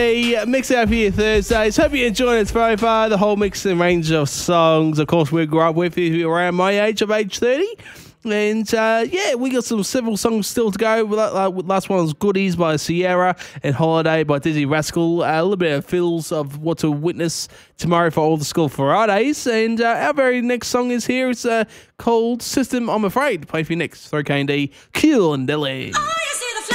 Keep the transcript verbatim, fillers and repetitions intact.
Hey, mix out for you Thursdays. Hope you enjoyed it so far. The whole mix and range of songs, of course, we grew up with if you're around my age of age thirty. And uh, yeah, we got some several songs still to go. Uh, last one was Goodies by Sierra and Holiday by Dizzy Rascal. Uh, a little bit of feels of what to witness tomorrow for all the school Fridays. And uh, our very next song is here. It's uh, called System, I'm Afraid. Play for you next. Throw K and D, Q and Dilly.